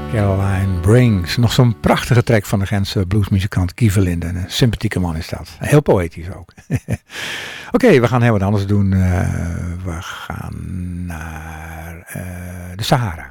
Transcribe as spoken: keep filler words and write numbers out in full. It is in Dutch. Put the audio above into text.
Caroline Brings. Nog zo'n prachtige track van de Gentse bluesmuzikant Guy Verlinde. Een sympathieke man is dat. Heel poëtisch ook. Oké, okay, we gaan heel wat anders doen. Uh, we gaan naar uh, de Sahara.